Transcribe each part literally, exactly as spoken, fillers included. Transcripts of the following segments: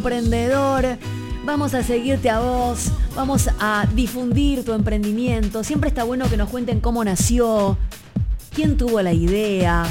emprendedor. Vamos a seguirte a vos, vamos a difundir tu emprendimiento. Siempre está bueno que nos cuenten cómo nació, quién tuvo la idea,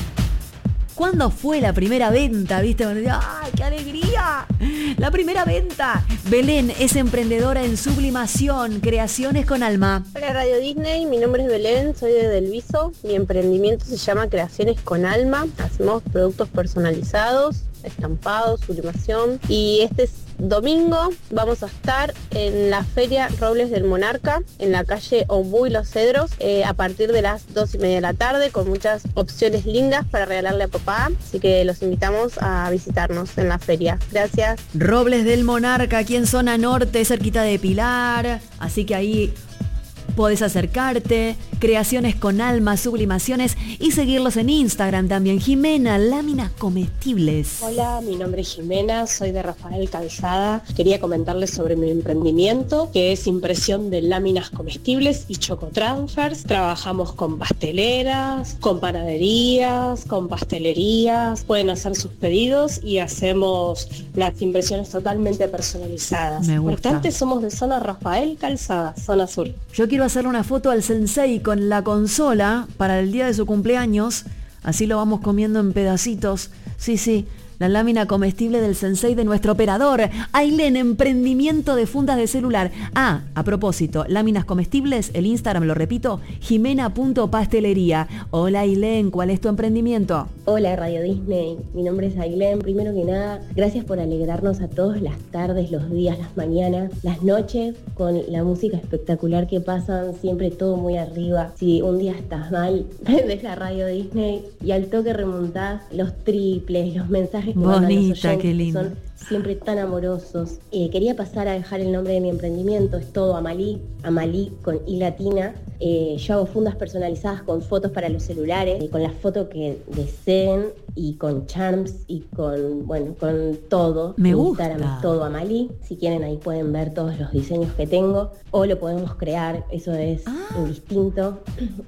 cuándo fue la primera venta, ¿viste? ¡Ay, qué alegría! La primera venta. Belén es emprendedora en sublimación, creaciones con alma. Hola Radio Disney, mi nombre es Belén, soy de Delviso. Mi emprendimiento se llama Creaciones con Alma. Hacemos productos personalizados, estampados, sublimación. Y este es domingo vamos a estar en la Feria Robles del Monarca, en la calle Ombú y Los Cedros, eh, a partir de las dos y media de la tarde, con muchas opciones lindas para regalarle a papá. Así que los invitamos a visitarnos en la feria. Gracias. Robles del Monarca, aquí en zona norte, cerquita de Pilar. Así que ahí podés acercarte. Creaciones con alma, sublimaciones, y seguirlos en Instagram también. Jimena, láminas comestibles. Hola, mi nombre es Jimena, soy de Rafael Calzada. Quería comentarles sobre mi emprendimiento, que es impresión de láminas comestibles y chocotransfers. Trabajamos con pasteleras, con panaderías, con pastelerías. Pueden hacer sus pedidos y hacemos las impresiones totalmente personalizadas. Me gusta. Importante, somos de zona Rafael Calzada, zona sur. Yo quiero hacerle una foto al sensei con la consola para el día de su cumpleaños. Así lo vamos comiendo en pedacitos. Sí, sí, la lámina comestible del sensei de nuestro operador. Ailén, emprendimiento de fundas de celular. Ah, a propósito, láminas comestibles, el Instagram, lo repito, jimena punto pastelería. Hola Ailén, ¿cuál es tu emprendimiento? Hola Radio Disney, mi nombre es Ailén. Primero que nada, gracias por alegrarnos a todos las tardes, los días, las mañanas, las noches, con la música espectacular que pasan, siempre todo muy arriba. Si un día estás mal, ves la Radio Disney y al toque remontás los triples, los mensajes que mandan los Bonita, oyentes, qué lindo. son siempre tan amorosos. Eh, quería pasar a dejar el nombre de mi emprendimiento, es todo Amalí, Amalí con I latina. Eh, yo hago fundas personalizadas con fotos para los celulares, eh, con la foto que deseen y con charms y con, bueno, con todo. Me Mi gusta. Instagram es todo Amalí. Si quieren ahí pueden ver todos los diseños que tengo o lo podemos crear, eso es Ah. indistinto.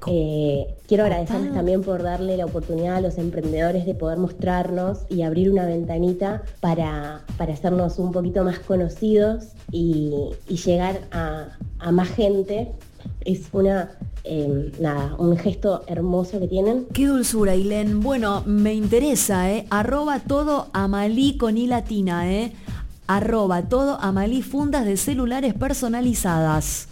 Eh, quiero agradecerles Copado. también por darle la oportunidad a los emprendedores de poder mostrarnos y abrir una ventanita para, para hacernos un poquito más conocidos y, y llegar a, a más gente. Es una, eh, nada, un gesto hermoso que tienen. Qué dulzura, Ailén. Bueno, me interesa, ¿eh? Arroba todo Amalí con I latina, ¿eh? Arroba todo Amalí, fundas de celulares personalizadas.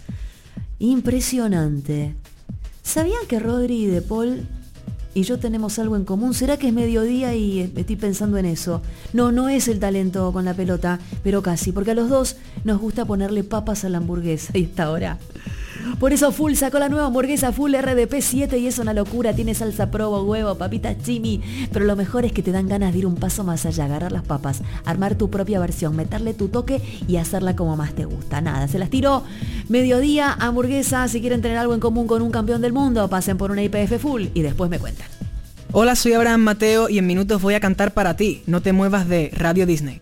Impresionante. ¿Sabían que Rodri de Paul y yo tenemos algo en común? ¿Será que es mediodía y estoy pensando en eso? No, no es el talento con la pelota, pero casi, porque a los dos nos gusta ponerle papas a la hamburguesa y esta hora. Por eso Full sacó la nueva hamburguesa Full R D P siete y es una locura. Tiene salsa provo, huevo, papitas chimi. Pero lo mejor es que te dan ganas de ir un paso más allá, agarrar las papas, armar tu propia versión, meterle tu toque y hacerla como más te gusta. Nada, se las tiró. Mediodía, hamburguesa. Si quieren tener algo en común con un campeón del mundo, pasen por una I P F Full y después me cuentan. Hola, soy Abraham Mateo y en minutos voy a cantar para ti. No te muevas de Radio Disney.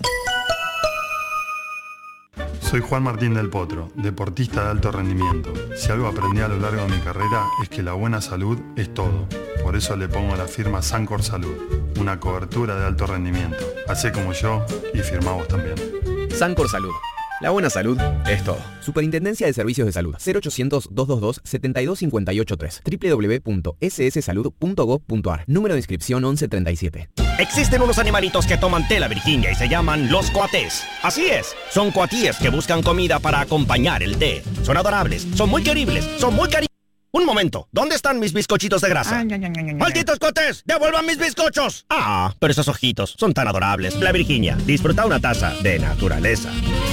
Soy Juan Martín del Potro, deportista de alto rendimiento. Si algo aprendí a lo largo de mi carrera es que la buena salud es todo. Por eso le pongo la firma Sancor Salud, una cobertura de alto rendimiento. Hacé como yo y firmá vos también. Sancor Salud. La buena salud es todo. Superintendencia de Servicios de Salud. cero ochocientos, doscientos veintidós, setenta y dos cincuenta y ocho tres. doble u doble u doble u punto ese ese salud punto gob punto a r. Número de inscripción once treinta y siete. Existen unos animalitos que toman té la Virginia y se llaman los coatés. Así es, son coatíes que buscan comida para acompañar el té. Son adorables, son muy queribles, son muy cari... Un momento, ¿dónde están mis bizcochitos de grasa? Ay, ay, ay, ay, ¡malditos coatés! ¡Devuelvan mis bizcochos! Ah, pero esos ojitos son tan adorables. La Virginia, disfruta una taza de naturaleza.